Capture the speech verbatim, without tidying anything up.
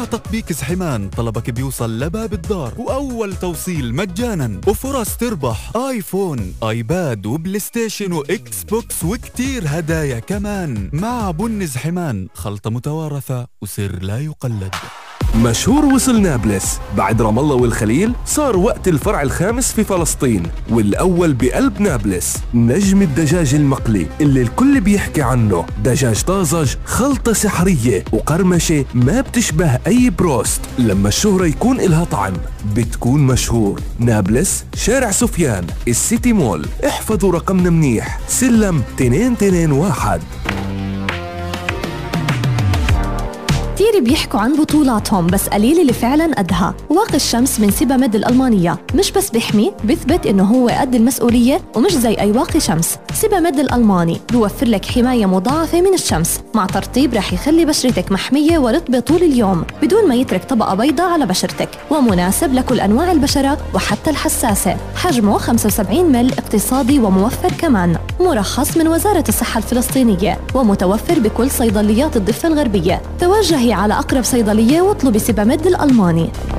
تطبيق زحمان طلبك بيوصل لباب الدار، وأول توصيل مجانا، وفرص تربح آيفون، آيباد، وبلاي ستيشن، وإكس بوكس، وكتير هدايا كمان. مع بن زحمان، خلطة متوارثة وسر لا يقلد. مشهور وصل نابلس بعد رام الله والخليل، صار وقت الفرع الخامس في فلسطين والأول بقلب نابلس. نجم الدجاج المقلي اللي الكل بيحكي عنه، دجاج طازج، خلطة سحرية وقرمشة ما بتشبه أي بروست. لما الشهرة يكون إلها طعم بتكون مشهور. نابلس، شارع سفيان، السيتي مول. احفظوا رقمنا منيح، سلم اثنين اثنين واحد. كتير بيحكوا عن بطولاتهم بس قليل اللي فعلا قدها. واقي الشمس من سيباميد الألمانية مش بس بيحمي، بيثبت إنه هو قد المسؤولية ومش زي أي واقي شمس. سيباميد الألماني بيوفر لك حماية مضاعفة من الشمس مع ترطيب رح يخلي بشرتك محمية ورطبة طول اليوم بدون ما يترك طبقة بيضاء على بشرتك، ومناسب لكل أنواع البشرة وحتى الحساسة. حجمه خمسة وسبعين مل، اقتصادي وموفر كمان. مرخص من وزارة الصحة الفلسطينية ومتوفر بكل صيدليات الضفة الغربية. توجهي على أقرب صيدلية واطلبي سيباميد الألماني.